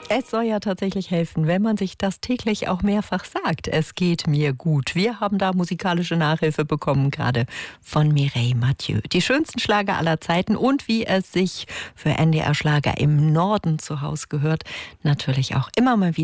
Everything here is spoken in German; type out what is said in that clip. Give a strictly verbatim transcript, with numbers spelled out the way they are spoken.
Es soll ja tatsächlich helfen, wenn man sich das täglich auch mehrfach sagt. Es geht mir gut. Wir haben da musikalische Nachhilfe bekommen, gerade von Mireille Mathieu. Die schönsten Schlager aller Zeiten und wie es sich für N D R Schlager im Norden zu Hause gehört, natürlich auch immer mal wieder